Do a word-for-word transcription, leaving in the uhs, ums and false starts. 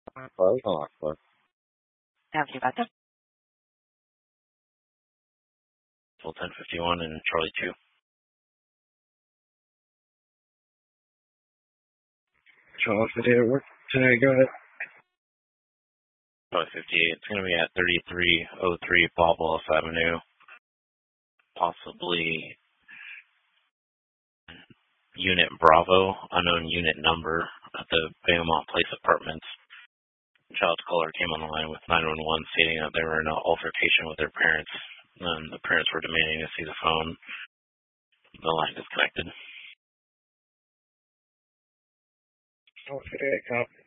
Close on lock floor. Have you got them? Full ten fifty-one and Charlie two. Charlie fifty-eight, work today, go ahead. Charlie fifty-eight, it's going to be at thirty-three oh three Bob Wallace Avenue. Possibly Unit Bravo, unknown unit number at the Beaumont Place Apartments. Child's caller came on the line with nine one one stating that they were in an altercation with their parents, and the parents were demanding to see the phone. The line disconnected. Charlie fifty-eight, copy.